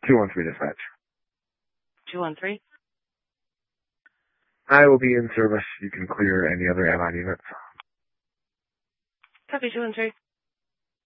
213 dispatch. 213? I will be in service. You can clear any other airline units. Copy 213.